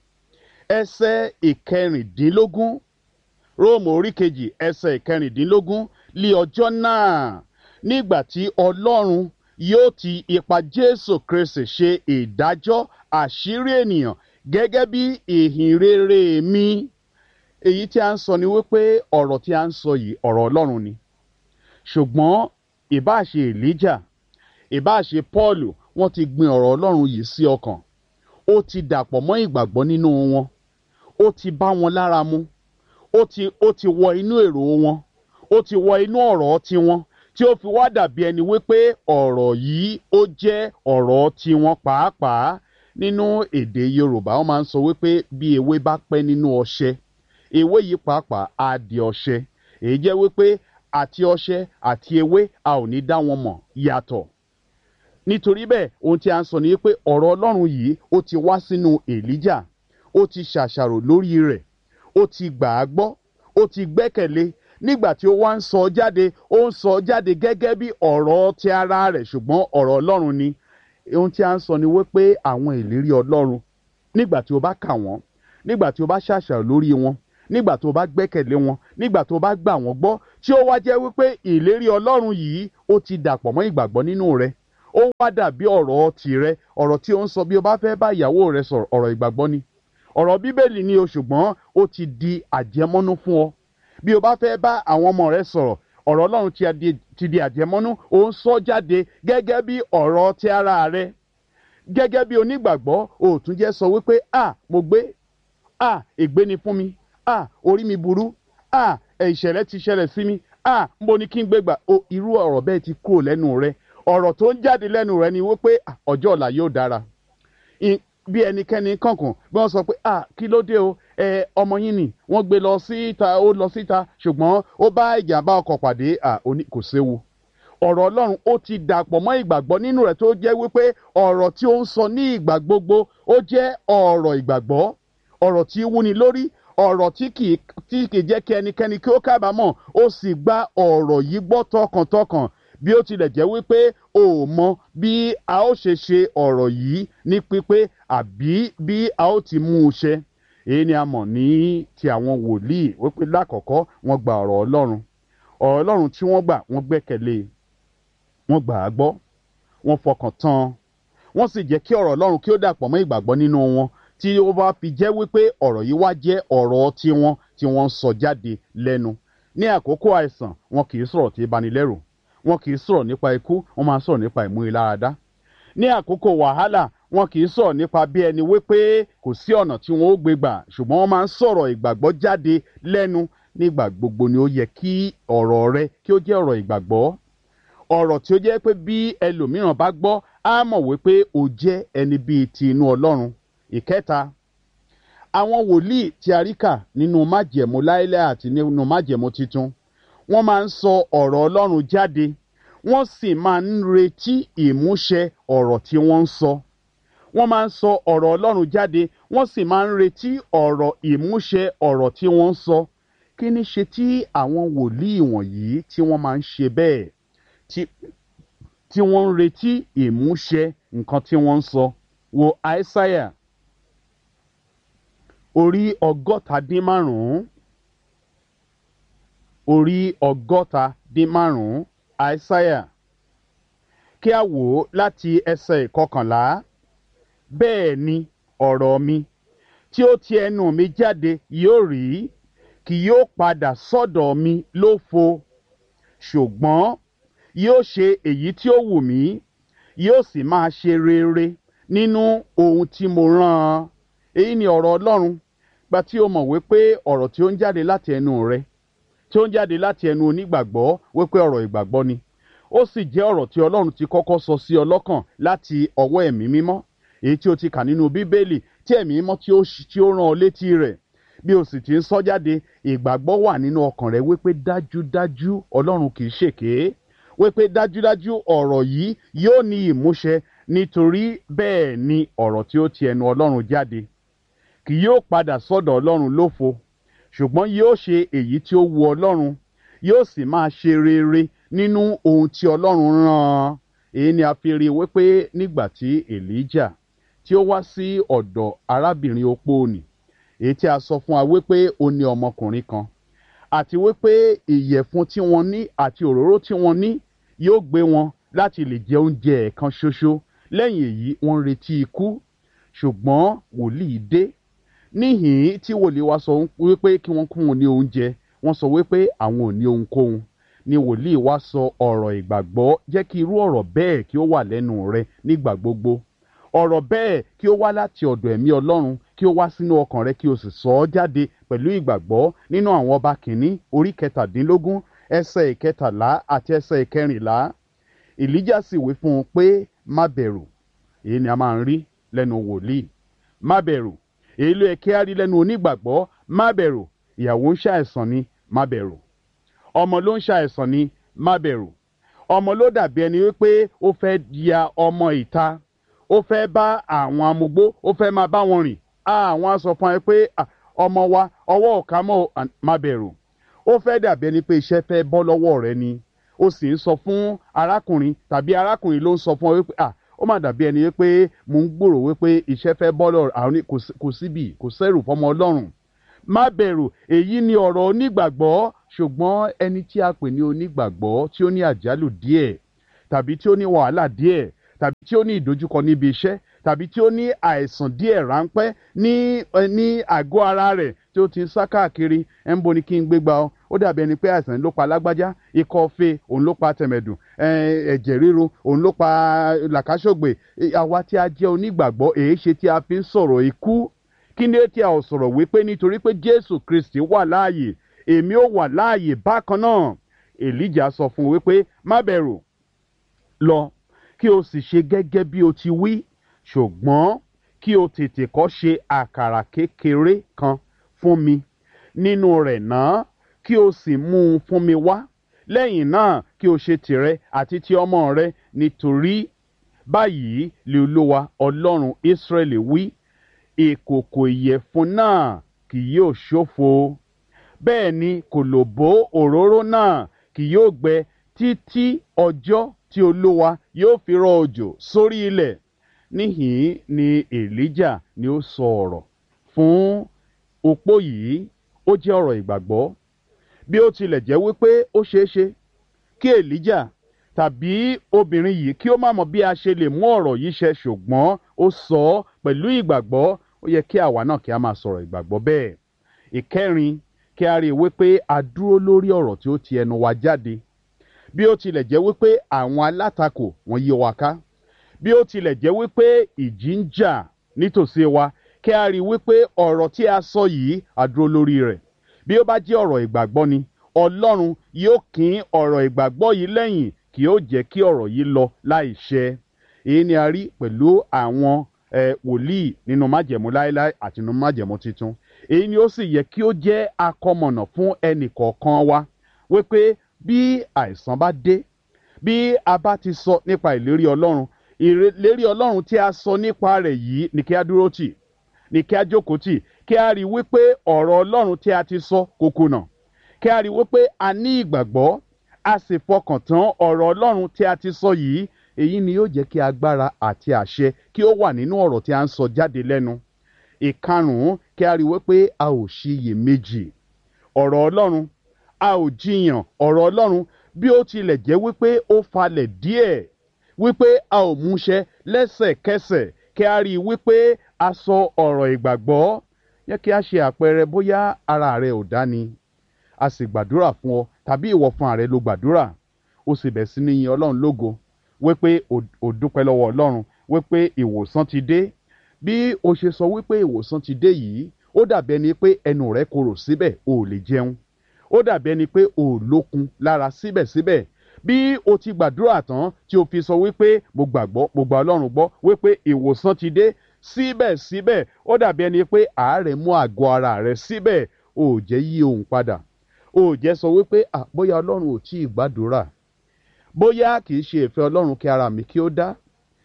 ẹsẹ̀ ìkẹrìndínlógún. Róòmù orí kejì ẹsẹ̀ ìkẹrìndínlógún. Lí ọjọ́ náà, nígbà tí Ọlọ́run yóò ti ipa Jésù Kristi ṣe ìdájọ́ àṣírí ènìyàn gẹ́gẹ́ bí ìhìn rere mi. Èyí tí a ń sọ ni wípé ọ̀rọ̀ tí a ń sọ yìí ọ̀rọ̀ Ọlọ́run ni. Ṣùgbọ́n ìbá ṣe Elijah, ìbá ṣe Paulu, wọ́n ti gbin ọ̀rọ̀ Ọlọ́run yìí sí ọkàn. Ó ti dàpọ̀ mọ́ ìgbàgbọ́ nínú wọn. Ó ti bá wọn lára mu. Ó ti ó ti wọ inú èrò wọn. Ó ti wọ inú ọ̀rọ̀ tiwọn, tí ó fi wá dàbí ẹni wípé ọ̀rọ̀ yìí ó jẹ́ ọ̀rọ̀ tiwọn pàápàá. Nínú èdè Yorùbá wọ́n máa ń sọ wípé bí ewé bá pẹ́ nínú ọṣẹ, ewé yìí pàápàá á di ọṣẹ. Èyí jẹ́ wípé àti ọṣẹ àti ewé a ò ní dá wọn mọ̀ yàtọ̀. Nítorí bẹ́ẹ̀ ohun tí a ń sọ ni wípé ọ̀rọ̀ Ọlọ́run yìí ó ti wá sínú Elijah. Ó ti ṣàṣàrò lórí rẹ̀. Ó ti gbà á gbọ́. Ó ti gbẹ́kẹ̀lé. Nígbà tí ó wá ń sọ jáde, ó ń sọ jáde gẹ́gẹ́ bí ọ̀rọ̀ ti ara rẹ̀, ṣùgbọ́n ọ̀rọ̀ Ọlọ́run ni. Ohun tí a ń sọ ni wípé àwọn ìlérí Ọlọ́run, nígbà tí o bá kà wọ́n, nígbà tí o bá ṣàṣàrò lórí wọn, nígbà tó bá gbẹ́kẹ̀lé wọn nígbà tó bá gbà wọ́n gbọ́ tí ó wá jẹ́ wípé ìlérí ọlọ́run yìí ó ti dàpọ̀ mọ́ ìgbàgbọ́ nínú rẹ ó wá dàbí ọ̀rọ̀ tìrẹ ọ̀rọ̀ tí ó ń sọ bí o bá fẹ́ bá ìyàwó rẹ sọ̀rọ̀ ọ̀rọ̀ ìgbàgbọ́ ni ọ̀rọ̀ bíbélì ni o ṣùgbọ́n ó ti di àjẹmọ́nú fún ọ bí o bá fẹ́ bá àwọn ọmọ rẹ sọ̀rọ̀ ọ̀rọ̀ ọlọ́run ti di àjẹmọ́nú ó ń sọ jáde gẹ́gẹ́ bí ọ̀rọ̀ ti ara rẹ gẹ́gẹ́ bí onígbàgbọ́ o tún jẹ́ sọ wípé à mo gbé à ègbé ni fún mi à orí mi burú à ìṣẹ̀lẹ̀ ti ṣẹlẹ̀ sí mi à mo ní kí n gbé gbà o irú ọ̀rọ̀ bẹ́ẹ̀ ti kúrò lẹ́nu rẹ ọ̀rọ̀ tó ń jáde lẹ́nu rẹ ni wípé ọjọ́ ọ̀la yóò dára bí ẹnikẹ́ni kankan bí wọ́n sọ pé ah kí ló dé o ẹ ọmọ yín ni wọ́n gbé lọ síta ó lọ síta ṣùgbọ́n ó bá ìjàmbá ọkọ̀ pàdé ah oní kò séwu ọ̀rọ̀ ọlọ́run ó ti dàpọ̀ mọ́ ìgbàgbọ́ nínú rẹ̀ tó jẹ́ wípé ọ̀rọ̀ tí ó ń sọ ní ìgbà gbogbo ó jẹ́ ọ̀rọ̀ ìgbàgbọ́ ọ̀rọ̀ tí wúni lórí ọ̀rọ̀ tí kì í jẹ́ kí ẹnikẹ́ni kí ó kábàámọ̀ ó sì gba ọ̀rọ̀ yìí gbọ́ tọkàntọkàn bí ó tilẹ̀ jẹ́ wípé o ò mọ bí a ó ṣe ṣe ọ̀rọ̀ yìí ní pípé àbí bí a ó ti mú un ṣe èyí ni a mọ̀ ní ti àwọn wòlíì wípé lákọ̀ọ́kọ́ wọ́n gba ọ̀rọ̀ ọlọ́run ọ̀rọ̀ ọlọ́run tí wọ́n gbà wọ́n gbẹ́kẹ̀lé wọ́n gbà á gbọ́ wọ́n fọkàn tán wọ́n sì jẹ́ kí ọ̀rọ̀ ọlọ́run kí ó dàpọ̀ mọ́ ìgbàgbọ́ nínú wọn tí ó bá fi jẹ́ wípé ọ̀rọ̀ yìí wá jẹ́ ọ̀rọ̀ tiwọn tí wọ́n ń sọ jáde lẹ́nu ní àkókò àìsàn wọn kì í sọ̀rọ̀ tí banilẹ́rù wọn kì í sọ̀rọ̀ nípa ikú wọn máa ń sọ̀rọ̀ nípa ìmúniláradá ní àkókò wàhálà wọn kì í sọ̀rọ̀ nípa bí ẹni wípé kò sí ọ̀nà tí wọn ó gbé gbà ṣùgbọ́n wọn máa ń sọ̀rọ̀ ìgbàgbọ́ jáde lẹ́nu nígbà gbogbo ni ó yẹ kí ọ̀rọ̀ rẹ kí ó jẹ́ ọ̀rọ̀ ìgbàgbọ́ ọ̀rọ̀ tí ó jẹ́ pé bí ẹlòmíràn bá gbọ́ á mọ̀ wípé ó jẹ́ ẹni bíi ti inú Ọlọ́run ìkẹta àwọn wòlíì tí a rí kà nínú májẹ̀mú láéláé àti nínú májẹ̀mú titun wọ́n máa ń sọ ọ̀rọ̀ Ọlọ́run jáde wọ́n sì máa ń retí ìmúṣẹ ọ̀rọ̀ tí wọ́n ń sọ wọ́n máa ń sọ ọ̀rọ̀ Ọlọ́run jáde wọ́n sì máa ń retí ọ̀rọ̀ ìmúṣẹ ọ̀rọ̀ tí wọ́n ń sọ kí ni ṣe tí àwọn wòlíì wọ̀nyí tí wọ́n máa ń ṣe bẹ́ẹ̀ tí tí wọ́n ń retí ìmúṣẹ nǹkan tí wọ́n ń sọ wo Aísáyà orí ọgọ́ta dín márùn-ún orí ọgọ́ta dín márùn-ún Aísáyà kí a wò ó láti ẹsẹ̀ ìkọkànlá bẹ́ẹ̀ ni ọ̀rọ̀ mi tí ó ti ẹnu mi jáde yóò rí kì yóò padà sọ́dọ̀ mi lófo ṣùgbọ́n yóò ṣe èyí tí ó wù mí yóò sì máa ṣe rere nínú ohun tí mo rán an èyí ni ọ̀rọ̀ Ọlọ́run gba tí o mọ̀ wípé ọ̀rọ̀ tí ó ń jáde láti ẹnu rẹ tí ó ń jáde láti ẹnu onígbàgbọ́ wípé ọ̀rọ̀ ìgbàgbọ́ ni ó sì jẹ́ ọ̀rọ̀ tí Ọlọ́run ti kọ́kọ́ sọ sí ọ lọ́kàn láti ọwọ́ ẹ̀mí mímọ́ èyí tí o ti kà nínú Bíbélì tí ẹ̀mí mímọ́ tí ó tí ó rán ọ létí rẹ̀ bí o sì ti ń sọ jáde ìgbàgbọ́ wà nínú ọkàn rẹ wípé dájúdájú Ọlọ́run kì í ṣèké wípé dájúdájú ọ̀rọ̀ yìí yóò ní ìmúṣẹ nítorí bẹ́ẹ̀ ni ọ̀rọ̀ tí ó ti ẹnu Ọlọ́run jáde kì yóò padà sọ́dọ̀ Ọlọ́run lófo ṣùgbọ́n yóò ṣe èyí tí ó wu Ọlọ́run yóò sì máa ṣe rere nínú ohun tí Ọlọ́run rán an èyí ni a fi rí wípé nígbà tí Èlíjà tí ó wá sí ọ̀dọ̀ arábìnrin opó nì èyí tí a sọ fún wa wípé ó ní ọmọkùnrin kan àti wípé ìyẹ̀fun tí wọ́n ní àti òróró tí wọ́n ní yóò gbé wọn láti lè jẹ oúnjẹ ẹ̀kan ṣoṣo lẹ́yìn èyí wọ́n ń retí ikú ṣùgbọ́n wòlíì dé níhìn tí wòlíì wa sọ wípé kí wọ́n kún wọn ní oúnjẹ wọ́n sọ wípé àwọn ò ní ohunkóhun ni wòlíì wa sọ ọ̀rọ̀ ìgbàgbọ́ jẹ́ kí irú ọ̀rọ̀ bẹ́ẹ̀ kí ó wà lẹ́nu rẹ nígbà gbogbo ọ̀rọ̀ bẹ́ẹ̀ kí ó wá láti ọ̀dọ̀ ẹ̀mí Ọlọ́run kí ó wá sínú ọkàn rẹ kí o sì sọ ọ́ jáde pẹ̀lú ìgbàgbọ́ nínú àwọn ọba kìíní orí kẹtàdínlógún ẹsẹ̀ ìkẹtàlá àti ẹsẹ̀ ìkẹrìnlá Èlíjà sì wí fún un pé má bẹ̀rù èyí ni a máa ń rí lẹ́nu wòlíì má bẹ̀rù èyí ló yẹ kí a rí lẹ́nu onígbàgbọ́ má bẹ̀rù ìyàwó ń ṣàìsàn ni má bẹ̀rù ọmọ ló ń ṣàìsàn ni má bẹ̀rù ọmọ ló dàbí ẹni wípé ó fẹ́ ya ọmọ ìta ó fẹ́ bá àwọn amugbó ó fẹ́ máa bá wọn rìn àwọn á sọ fún ẹ pé ọmọ wa ọwọ́ ọ̀ka mọ́ má bẹ̀rù ó fẹ́ dàbí ẹni pé iṣẹ́ fẹ́ bọ́ lọ́wọ́ rẹ ni ó sì ń sọ fún arákùnrin tàbí arákùnrin ló ń sọ fún ọ wípé ah ó mà dàbí ẹni wípé mò ń gbòrò wípé iṣẹ́ fẹ́ bọ́ lọ́wọ́ àwọn kò síbì kò sẹ́rù fọmọ Ọlọ́run má bẹ̀rù. Èyí ni ọ̀rọ̀ onígbàgbọ́. Ṣùgbọ́n ẹni tí a pè ní onígbàgbọ́ tí ó ní àjálù díẹ̀ tàbí tí ó ní wàhálà díẹ̀ tàbí tí ó ní ìdojúkọ níbi iṣẹ́ tàbí tí ó ní àìsàn díẹ̀ ráńpẹ́ ní ní àgọ́ ara rẹ̀ tí ó ti ń sá káàkiri, ẹ̀ ń bo ni kí n gbé gbà ọ́. Ó dàbí ẹni pé àìsàn ló pa lágbájá, ikọ́ fée òun ló pa tẹ̀mẹ̀dù, ẹ̀jẹ̀ ríru òun ló pa làkàṣọ̀gbè. Àwa tí a jẹ́ onígbàgbọ́, èé ṣe tí a fi ń sọ̀rọ̀ ikú? Kí ni tí a ò sọ̀rọ̀ wípé nítorí pé Jésù Kristi wà láàyè, èmi ó wà láàyè bákan náà? Èlíjà sọ fún un wípé má bẹ̀rù, lọ kí o sì ṣe gẹ́gẹ́ bí o ti wí, ṣùgbọ́n kí o tètè kọ́ ṣe àkàrà kékeré kan fún mi nínú rẹ̀ náà, kí o sì mú un fún mi wá. Lẹ́yìn náà kí o ṣe tìrẹ àti ti ọmọ rẹ, nítorí báyìí lè Olúwa Ọlọ́run Ísírẹ́lì wí, ìkòkò ìyẹ̀fun náà kì yóò ṣófo, bẹ́ẹ̀ ni kòlòbó òróró náà kì yóò gbẹ títí ọjọ́ tí Olúwa yóò fi rọ̀ òjò sórí ilẹ̀. Níhìn ni Èlíjà ni ó sọ ọ̀rọ̀ fún opó yìí. Ó jẹ́ ọ̀rọ̀ ìgbàgbọ́. Bí ó tilẹ̀ jẹ́ wípé ó ṣeé ṣe kí Èlíjà tàbí obìnrin yìí kí ó má mọ̀ bí a ṣe lè mú ọ̀rọ̀ yìí ṣẹ, ṣùgbọ́n ó sọ ọ́ pẹ̀lú ìgbàgbọ́. Ó yẹ kí àwa náà kí a máa sọ̀rọ̀ ìgbàgbọ́ bẹ́ẹ̀. Ìkẹrin, kí a rí i wípé a dúró lórí ọ̀rọ̀ tí ó ti ẹnu wa jáde. Bí ó tilẹ̀ jẹ́ wípé àwọn alátakò wọ́n yí wa ká, bí ó tilẹ̀ jẹ́ wípé ìjì ń jà nítòsí wa, kí a rí i wípé ọ̀rọ̀ tí a sọ yìí a dúró lórí rẹ̀. Bí ó bá jẹ́ ọ̀rọ̀ ìgbàgbọ́ ni, Ọlọ́run yóò kín ọ̀rọ̀ ìgbàgbọ́ yìí lẹ́yìn, kì yóò jẹ́ kí ọ̀rọ̀ yìí lọ láì ṣẹ. Èyí ni a rí pẹ̀lú àwọn wòlíì nínú májẹ̀mú láéláé àti nínú májẹ̀mú titun. Èyí ni ó sì yẹ kí ó jẹ́ akọmọ̀nà fún ẹnì kọ̀ọ̀kan wa, wípé bí àìsàn bá dé, bí a bá ti sọ nípa ìlérí Ọlọ́run, ìlérí Ọlọ́run tí a sọ nípa rẹ̀ yìí ni kí a dúró tì, ni kí a jókòó tì, kí a rí wípé ọ̀rọ̀ Ọlọ́run tí a ti sọ kò kùnà, kí a rí wípé a ní ìgbàgbọ́, a sì fọkàn tán ọ̀rọ̀ Ọlọ́run tí a ti sọ yìí. Èyí ni yóò jẹ́ kí agbára àti àṣẹ kí ó wà nínú ọ̀rọ̀ tí a ń sọ jáde lẹ́nu. Ìkarùn-ún, kí a rí wípé a ò ṣiyèméjì ọ̀rọ̀ Ọlọ́run, a ò jiyàn ọ̀rọ̀ Ọlọ́run, bí ó tilẹ̀ jẹ́ wípé ó falẹ̀ díẹ̀, wípé a ò múṣẹ lẹ́sẹ̀kẹsẹ̀. Kí a rí i wípé a sọ ọ̀rọ̀ ìgbàgbọ́. Yẹ kí a ṣe àpẹẹrẹ bóyá ara rẹ ò dá ni, a sì gbàdúrà fún ọ, tàbí ìwọ fún ara rẹ ló gbàdúrà, ó sì bẹ̀ sí ní yin Ọlọ́run lógo, wípé ó dúpẹ́ lọ́wọ́ Ọlọ́run wípé ìwòsàn ti dé. Bí o ṣe sọ wípé ìwòsàn ti dé yìí, ó dàbí ẹni pé ẹnu rẹ korò síbẹ̀, o ò lè jẹun. Ó dàbí ẹni pé o ò lókun lára síbẹ̀síbẹ̀. Bí o ti gbàdúrà tán tí o fi sọ wípé mo gbàgbọ́, mo gba Ọlọ́run gbọ́ wípé ìwòsàn ti dé, síbẹ̀síbẹ̀ ó dàbí ẹni pé àárẹ̀ mú àgọ́ ara rẹ síbẹ̀, o ò jẹ́ yí ohùn padà. O ò jẹ́ sọ wípé à bóyá Ọlọ́run ò tí ì gbàdúrà, bóyá kì í ṣe ìfẹ́ Ọlọ́run kí ara mi kí ó dá,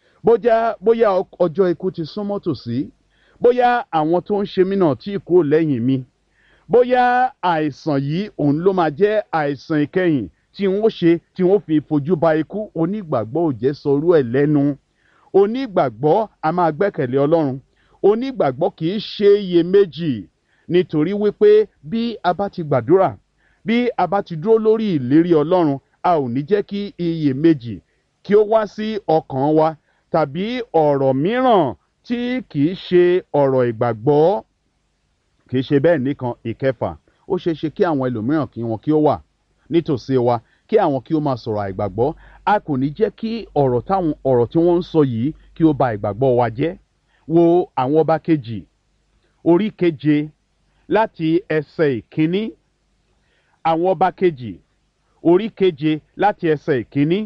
bóyá bóyá ọjọ́ ikú ti súnmọ́ tòsí, bóyá àwọn tó ń ṣe mí náà tí kúrò lẹ́yìn mi, bóyá àìsàn yìí òun ló máa jẹ́ àìsàn ìkẹyìn tí wọ́n ṣe tí wọ́n fi fojú ba ikú. Onígbàgbọ́ ò jẹ́ sọrú ẹ̀ lẹ́nu. Onígbàgbọ́ a máa gbẹ́kẹ̀lé Ọlọ́run. Onígbàgbọ́ kì í ṣe iyèméjì, nítorí wípé bí a bá ti gbàdúrà, bí a bá ti dúró lórí ìlérí Ọlọ́run, a ò ní jẹ́ kí iyèméjì kí ó wá sí ọkàn wa, tàbí ọ̀rọ̀ mìíràn tí kì í ṣe ọ̀rọ̀ ìgbàgbọ́. Kì í ṣe bẹ́ẹ̀ nìkan. Ìkẹfà, ó ṣeé ṣe kí àwọn ẹlòmíràn kí wọn kí ó wà nítòsí wa, kí àwọn kí ó máa sọ̀rọ̀ àìgbàgbọ́. A kò ní jẹ́ kí ọ̀rọ̀ táwọn ọ̀rọ̀ tí wọ́n ń sọ yìí kí ó ba ìgbàgbọ́ wa jẹ́. Wo àwọn ọba kejì orí keje láti ẹsẹ̀ ìkíní. Àwọn ọba kejì orí keje láti ẹsẹ̀ ìkíní.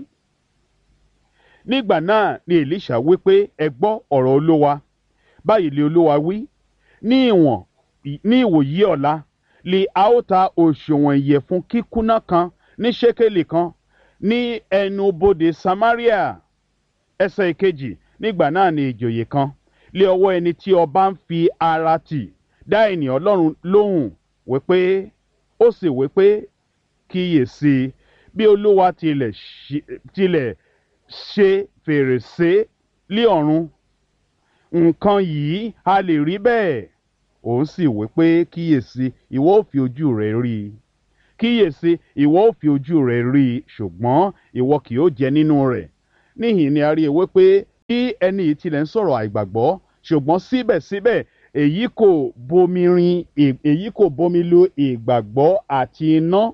Nígbà náà ni Èlíṣà wí pé ẹ gbọ́ ọ̀rọ̀ Olúwa. Báyìí lé Olúwa wí, ní ìwọ̀n ní ìwòyí ọ̀la lè a ó ta òṣùwọ̀n ìyẹ̀fun kíkúnná kan ní ṣékélì kan ní ẹnu bodè Samaria. Ẹsẹ̀ ìkejì, nígbà náà ni ìjòyè kan lé ọwọ́ ẹni tí ọba ń fi ara tì dá ènìyàn Ọlọ́run lóhùn wípé ó sì wípé kíyèsí, bí Olúwa tilẹ̀ tilẹ̀ ṣe fèrèsé lé ọ̀run, nǹkan yìí a lè rí bẹ́ẹ̀. òun sì wí pé kíyèsí ìwọ ó fi ojú rẹ rí i kíyèsí ìwọ ó fi ojú rẹ rí i ṣùgbọ́n ìwọ kì yóò jẹ nínú rẹ̀. Níhìn ni a rí ewé pé bí ẹni yìí tilẹ̀ ń sọ̀rọ̀ àìgbàgbọ́ ṣùgbọ́n síbẹ̀síbẹ̀ èyí kò bomi rin èyí kò bomi lu ìgbàgbọ́ àti iná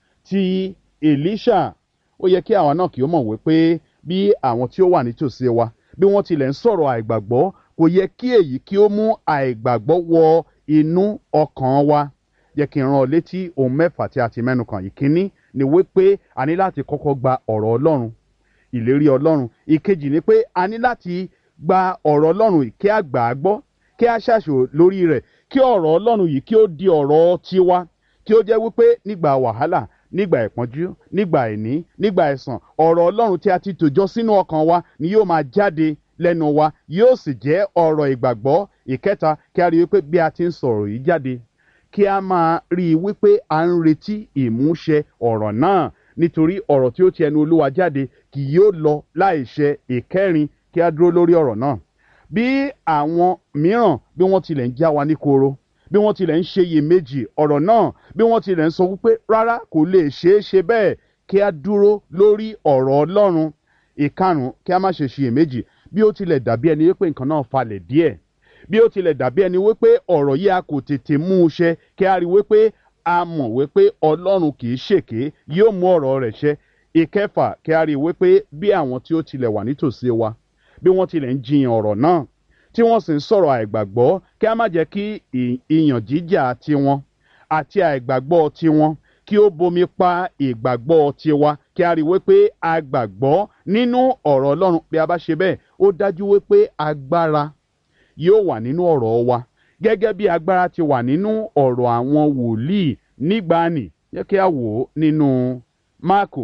ti Èlíṣà. Ó yẹ kí àwa náà kí ó mọ̀ wípé bí àwọn tí ó wà nítòsí wa bí wọ́n tilẹ̀ ń sọ̀rọ̀ àìgbàgbọ́ kò yẹ kí èyí kí ó mú àìgbàgbọ́ wọ inú ọkàn wa. Jẹ́ kí n rán ọ létí ohun mẹ́fà tí a ti mẹ́nu kàn. Ìkíní ni wípé a ní láti kọ́kọ́ gba ọ̀rọ̀ Ọlọ́run, ìlérí Ọlọ́run. Ìkejì ni pé a ní láti gba ọ̀rọ̀ Ọlọ́run kí a gbà á gbọ́, kí a ṣàṣò lórí rẹ̀, kí ọ̀rọ̀ Ọlọ́run yìí kí ó di ọ̀rọ̀ tiwa, kí ó jẹ́ wípé nígbà wàhálà, nígbà ìpọ́njú, nígbà àìní, nígbà ẹ̀sàn, ọ̀rọ̀ Ọlọ́run tí a ti tòjọ́ sínú ọkàn wa ni yóò máa jáde lẹ́nu wa, yóò sì jẹ́ ọ̀rọ̀ ìgbàgbọ́. Ìkẹta, kí a rí wípé bí a ti ń sọ̀rọ̀ yìí jáde, kí a máa rí i wípé à ń retí ìmúṣẹ ọ̀rọ̀ náà, nítorí ọ̀rọ̀ tí ó ti ẹnu Olúwa jáde kì yóò lọ láìṣẹ. Ìkẹrin, kí a dúró lórí ọ̀rọ̀ náà. Bí àwọn mìíràn bí wọ́n tilẹ̀ ń já wa ní koro, bí wọ́n tilẹ̀ ń ṣe iyèméjì ọ̀rọ̀ náà, bí wọ́n tilẹ̀ ń sọ wípé rárá kò lè ṣeé ṣe bẹ́ẹ̀, kí a dúró lórí ọ̀rọ̀ Ọlọ́run. Ìkarùn-ún, kí a má ṣe ṣiyèméjì bí ó tilẹ̀ dàbí ẹni wípé nǹkan náà falẹ̀ díẹ̀, bí ó tilẹ̀ dàbí ẹni wípé ọ̀rọ̀ yìí a kò tètè mú un ṣẹ, kí a rí wípé a mọ̀ wípé Ọlọ́run kì í ṣèké, yóò mú ọ̀rọ̀ rẹ̀ ṣẹ. Ìkẹfà, kí a rí wípé bí àwọn tí ó tilẹ̀ wà nítòsí wa bí wọ́n tilẹ̀ ń jiyàn ọ̀rọ̀ náà tí wọ́n sì ń sọ̀rọ̀ àìgbàgbọ́, kí a má jẹ́ kí ìyàn jíjà tiwọn àti àìgbàgbọ́ tiwọn kí ó bomi pa ìgbàgbọ́ tiwa, kí a rí wípé a gbàgbọ́ nínú ọ̀rọ̀ Ọlọ́run. Bí a bá ṣe bẹ́ẹ̀, ó dájú wípé agbára yóò wà nínú ọ̀rọ̀ wa gẹ́gẹ́ bí agbára ti wà nínú ọ̀rọ̀ àwọn wòlíì nígbàanì. Jẹ́ kí a wò ó nínú Máàkù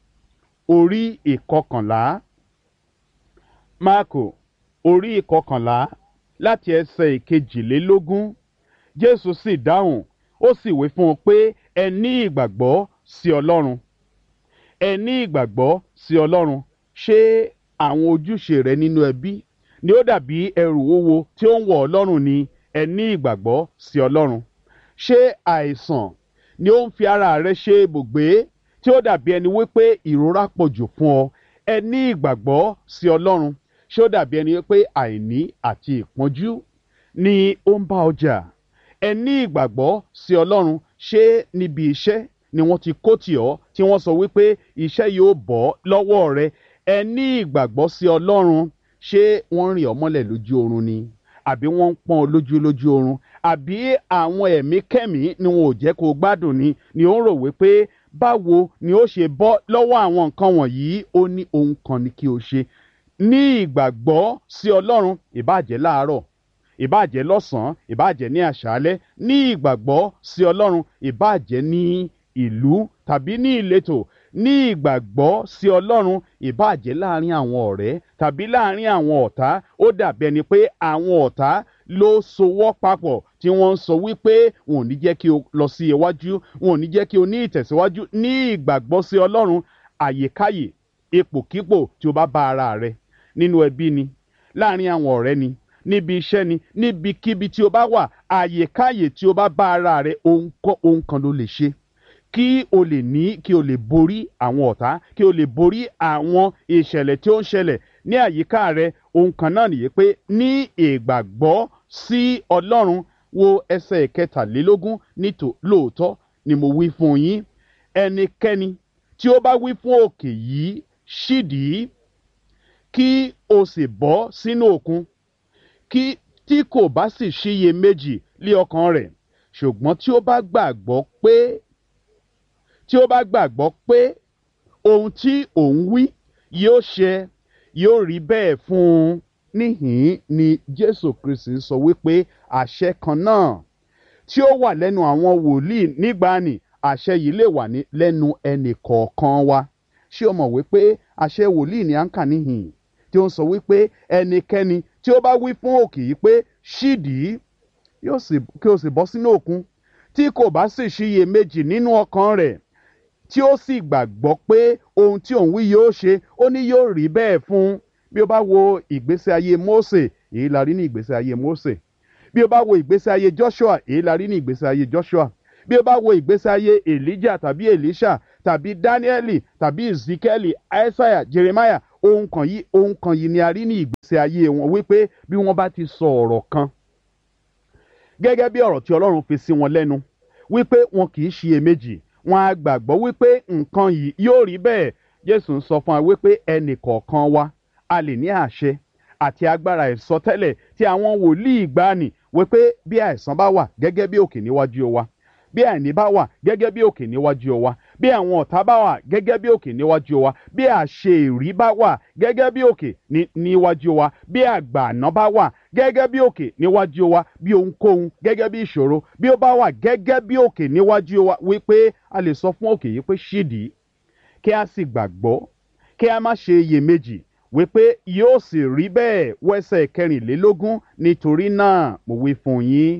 orí ìkọkànlá. Máàkù orí ìkọkànlá láti ẹsẹ̀ ìkejìlélógún. Jésù sì dáhùn, ó sì wí fún un pé ẹ ní ìgbàgbọ́ sí Ọlọ́run. Ẹ ní ìgbàgbọ́ sí Ọlọ́run. Ṣé àwọn ojúṣe rẹ nínú ẹbí ni ó dàbí ẹrù wúwo tí ó ń wọ̀ ọ́ lọ́rùn ni? Ẹ ní ìgbàgbọ́ sí Ọlọ́run. Ṣé àìsàn ni ó ń fi ara rẹ ṣe ibùgbé tí ó dàbí ẹni wípé ìrora pọ̀ jù fún ọ? Ẹ ní ìgbàgbọ́ sí Ọlọ́run. Ṣé ó dàbí ẹni wípé àìní àti ìpọ́njú ni ó ń bá ọ jà? Ẹ ní ìgbàgbọ́ sí Ọlọ́run. Ṣé níbi iṣẹ́ ni wọ́n ti kó tì ọ́ tí wọ́n sọ wípé iṣẹ́ yóò bọ́ lọ́wọ́ rẹ? Ẹ ní ìgbàgbọ́ sí Ọlọ́run. Ṣé wọ́n rìn ọ́ mọ́lẹ̀ lójú oorun ni? Àbí wọ́n ń pọ́n ọ lójú lójú oorun? Àbí àwọn ẹ̀mí kẹ́mí ni wọn ò jẹ́ kó gbádùn ni ni ó ń rò wípé báwo ni ó ṣe bọ́ lọ́wọ́ àwọn nǹkan wọ̀nyí? Ó ní ohun kan ni kí o ṣe. Ní ìgbàgbọ́ sí Ọlọ́run, ìbáàjẹ́ láàárọ̀, ìbáàjẹ́ lọ́sàn-án, ìbáàjẹ́ ní àṣálẹ́. Ní ìgbàgbọ́ sí Ọlọ́run, ìbáàjẹ́ ní ìlú tàbí ní ìletò. Ní ìgbàgbọ́ sí Ọlọ́run, ìbáàjẹ́ láàrin àwọn ọ̀rẹ́ tàbí láàrin àwọn ọ̀tá. Ó dàbí ẹni pé àwọn ọ̀tá ló sowọ́ papọ̀ tí wọ́n ń sọ wípé wọn ò ní jẹ́ kí o lọ sí iwájú, wọn ò ní jẹ́ kí o ní ìtẹ̀síwájú. Ní ìgbàgbọ́ sí Ọlọ́run, àyèkáyè, ipòkípò tí o bá bá ara rẹ, nínú ẹbí ni, láàrin àwọn ọ̀rẹ́ ni, níbi iṣẹ́ ni, níbikíbi tí o bá wà, àyèkáyè tí o bá bá ara rẹ, ohun kan ló lè ṣe kí o lè ní kí o lè borí àwọn ọ̀tá, kí o lè borí àwọn ìṣẹ̀lẹ̀ tí ó ń ṣẹlẹ̀ ní àyíká rẹ. Ohun kan náà nìyí pé ní ìgbàgbọ́ sí Ọlọ́run. Wo ẹsẹ̀ ìkẹtàlélógún. Nítò lóòótọ́ ni mo wí fún yín, ẹnikẹ́ni tí ó bá wí fún òkè yìí ṣídìí kí o sì bọ́ sínú òkun, kí tí kò bá sì ṣiyèméjì lé ọkàn rẹ̀, ṣùgbọ́n tí ó bá gbàgbọ́ pé tí ó bá gbàgbọ́ pé ohun tí òun wí yóò ṣẹ, yóò rí bẹ́ẹ̀ fún un. Níhìn ni Jésù Kristi sọ wípé àṣẹ kan náà tí ó wà lẹ́nu àwọn wòlíì nígbàanì, àṣẹ yìí lè wà ní lẹ́nu ẹnì kọ̀ọ̀kan wa. Ṣé o mọ̀ wípé àṣẹ wòlíì ni à ń kà níhìn tí ó ń sọ wípé ẹnikẹ́ni tí ó bá wí fún òkè yìí pé ṣídìí yóò sì kí o sì bọ́ sínú òkun, tí kò bá sì ṣiyèméjì nínú ọkàn rẹ̀, tí ó sì gbàgbọ́ pé ohun tí òun wí yóò ṣe, ó ní yóò rí bẹ́ẹ̀ fún un. Bí o bá wo ìgbésí ayé Mósè, èyí la rí ní ìgbésí ayé Mósè. bí o bá wo ìgbésí ayé Joshua èyí la rí ní ìgbésí ayé Joshua. Bí o bá wo ìgbésí ayé Elijah tàbí Elisha tàbí Danieli tàbí Ezekieli, Isaiah, Jeremiah, ohun kan yìí ohun kan yìí ni a rí ní ìgbésí ayé wọn wípé bí wọ́n bá ti sọ ọ̀rọ̀ kan gẹ́gẹ́ bí ọ̀rọ̀ tí Ọlọ́run fi sí wọn lẹ́nu wípé wọn kì í ṣiyèméjì, wọn á gbàgbọ́ wípé nǹkan yìí yóò rí bẹ́ẹ̀. Jésù ń sọ fún wa wípé ẹnì kọ̀ọ̀kan wa a lè ní àṣẹ àti agbára ìsọtẹ́lẹ̀ tí àwọn wòlíì ìgbàanì wípé bí àìsàn bá wà gẹ́gẹ́ bí òkè níwájú wa, bí àìní bá wà gẹ́gẹ́ bí òkè níwájú wa, bí àwọn ọ̀tá bá wà gẹ́gẹ́ bí òkè níwájú wa, bí àṣeyìrí bá wà gẹ́gẹ́ bí òkè níwájú wa, bí àgbààná bá wà gẹ́gẹ́ bí òkè níwájú wa, bí ohunkóhun gẹ́gẹ́ bí ìṣòro bí ó bá wà gẹ́gẹ́ bí òkè níwájú wa, wípé a lè sọ fún òkè yìí pé ṣídìí, kí a sì gbàgbọ́, kí a má ṣe iyèméjì wípé yóò sì rí bẹ́ẹ̀. Wẹ́sẹ̀ kẹrìnlélógún, nítorí náà mo wí fún yín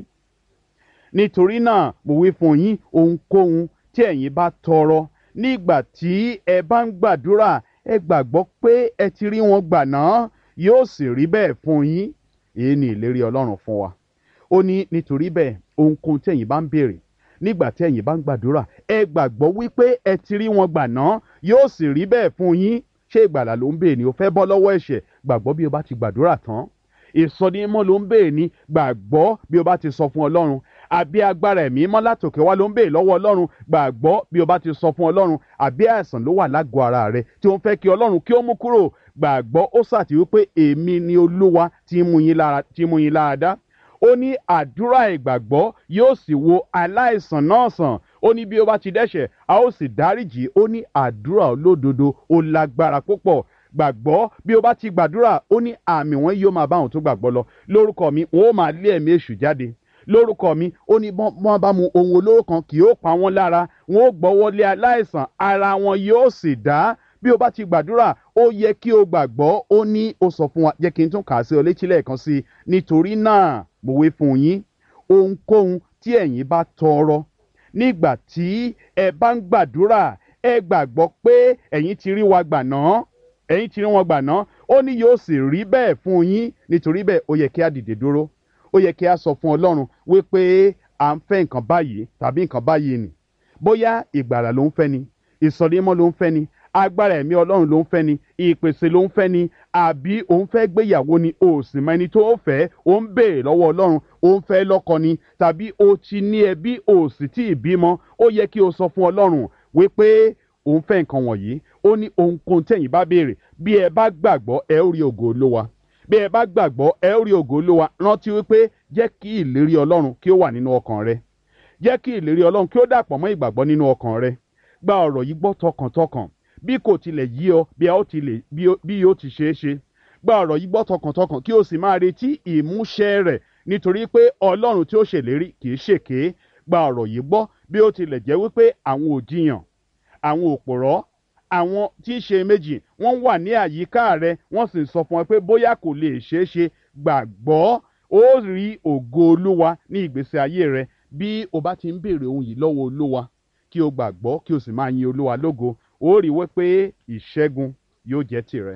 nítorí náà mo wí fún yín ohunkóhun tí ẹ̀yin bá tọrọ nígbà tí ẹ bá ń gbàdúrà, ẹ gbàgbọ́ pé ẹ ti rí wọn gbà náà, yóò sì rí bẹ́ẹ̀ fún yín. Èyí ni ìlérí Ọlọ́run fún wa. Ó ní nítorí bẹ́ẹ̀ ohunkóhun tí ẹ̀yin bá ń béèrè nígbà tí ẹ̀yin bá ń gbàdúrà, ẹ gbàgbọ́ wípé ẹ ti rí wọn gbà náà, yóò sì rí bẹ́ẹ̀ fún yín. Ṣé ìgbàlà ló ń béèrè ni o fẹ́ bọ́ lọ́wọ́ ẹ̀ṣẹ̀? Gbàgbọ́ bí o bá ti gbàdúrà tán. Ìsọdimímọ́ ló ń béèrè ni? Gbàgbọ́ bí o bá ti sọ fún Ọlọ́run. Àbí agbára ẹ̀mí mọ́ látòkè wá ló ń béèrè lọ́wọ́ Ọlọ́run? Gbàgbọ́ bí o bá ti sọ fún Ọlọ́run. Àbí àìsàn ló wà lágọ̀ọ́ ara rẹ tí ó ń fẹ́ kí Ọlọ́run kí ó mú kúrò? Gbàgbọ́ ó sàtì wípé èmi ni Olúwa tí mú yín lára tí mú yín lára dá. Ó ní àdúrà ìgbàgbọ́ yóò sì wo aláìsàn náà sàn. Ó ní bí ó bá ti dẹ́ṣẹ̀ a ó sì dáríjì. Ó ní àdúrà olódodo ó lágbára púpọ̀. Gbàgbọ́ bí o bá ti gbàdúrà, ó ní àmì wọn yóò máa bá àwọn tó gbàgbọ́ lọ. Lórúkọ mi wọn ó máa lé ẹ̀mí èṣù jáde. Lórúkọ mi ó ní wọ́n bá mu ohun olóró kan kì yóò pa wọ́n lára. Wọn ó gbọ́wọ́ lé aláìsàn, ara wọn yóò sì dá. Bí o bá ti gbàdúrà ó yẹ kí o gbàgbọ́. Ó ní ó sọ fún wa, jẹ́ kí n tún kà á sí ọ létí lẹ́ẹ̀kan sí i. Nítorí náà mo wí fún yín ohunkóhun tí ẹ̀yin bá tọrọ nígbà tí ẹ bá ń gbàdúrà, ẹ gbàgbọ́ pé ẹ̀yin ti rí wa gbà náà ẹ̀yin ti rí wọn gbà náà. Ó ní yóò sì rí bẹ́ẹ̀ fún yín. Nítorí bẹ́ẹ̀ ó yẹ kí a dìde dúró. Ó yẹ kí a sọ fún Ọlọ́run wípé à ń fẹ́ nǹkan báyìí tàbí nǹkan báyìí ni. Bóyá ìgbàlà ló ń fẹ́ ni, ìsọdimímọ́ ló ń fẹ́ ni, agbára ẹ̀mí Ọlọ́run ló ń fẹ́ ni, ìpèsè ló ń fẹ́ ni, àbí òun fẹ́ gbéyàwó ni o sì mọ ẹni tó fẹ́, ó ń béèrè lọ́wọ́ Ọlọ́run, ó ń fẹ́ lọ́kọ ni, tàbí o ti ní ẹbí o sì tí ì bímọ. Ó yẹ kí o sọ fún Ọlọ́run wípé òun fẹ́ nǹkan wọ̀nyí. Ó ní ohunkóhun tẹ̀yin bá béèrè, bí ẹ bá gbàgbọ́ ẹ ó rí ògo Olúwa. Bí ẹ bá gbàgbọ́ ẹ ó rí ògo Olúwa. Rántí wípé jẹ́ kí ìlérí Ọlọ́run kí ó wà nínú ọkàn rẹ. Jẹ́ kí ìlérí Ọlọ́run kí ó dàpọ̀ mọ́ ìgbàgbọ́ nínú ọkàn rẹ. Gba ọ̀rọ̀ yìí gbọ́ tọkàntọkàn bí kò tilẹ̀ yí ọ bí a ó ti lè bí yóò ti ṣeé ṣe. Gba ọ̀rọ̀ yìí gbọ́ tọkàntọkàn kí o sì máa retí ìmúṣẹ rẹ̀, nítorí pé Ọlọ́run tí ó ṣèlérí kì í ṣèké. Gba ọ̀rọ̀ yìí gbọ́ bí ó tilẹ̀ jẹ́ wípé àwọn òjìyàn, àwọn òpòrọ́, àwọn tí í ṣe méjì wọ́n wà ní àyíká rẹ, wọ́n sì sọ fún ọ pé bóyá kò lè ṣeé ṣe. Gbàgbọ́ ó rí ògo Olúwa ní ìgbésí ayé rẹ. Bí o bá ti ń béèrè ohun yìí lọ́wọ́ Olúwa, kí o gbàgbọ́ kí o sì máa yin Olúwa lógo, ó rí wípé ìṣẹ́gun yóò jẹ́ tìrẹ.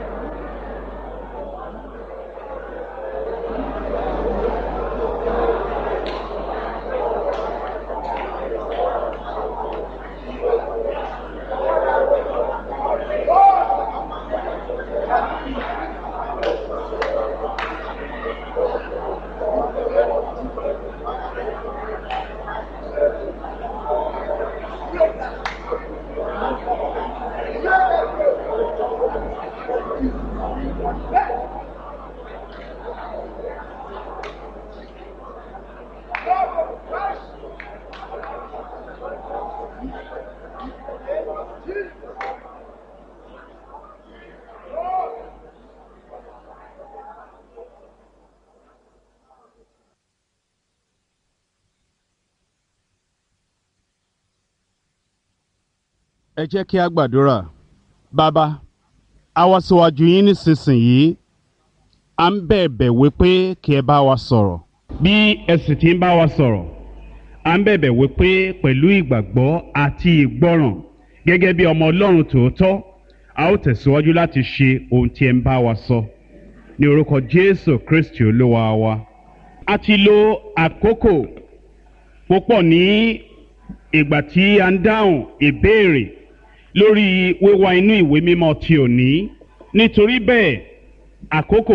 Ẹ jẹ́ kí a gbàdúrà. Bàbá, a wá síwájú yín nísinsìnyí, à ń bẹ̀bẹ̀ wípé kí ẹ bá wa sọ̀rọ̀. Bí ẹ sì ti ń bá wa sọ̀rọ̀, à ń bẹ̀bẹ̀ wípé pẹ̀lú ìgbàgbọ́ àti ìgbọ́ràn gẹ́gẹ́ bí ọmọ Ọlọ́run tòótọ́, a ó tẹ̀síwájú láti ṣe ohun tí ẹ ń bá wa sọ. Ní orúkọ Jésù Kristi Olúwa wa. a ti lo àkókò púpọ̀ ní ìgbà tí a ń dáhùn ìbéèrè lórí wíwá inú ìwé mímọ́ ti òní nítorí bẹ́ẹ̀ àkókò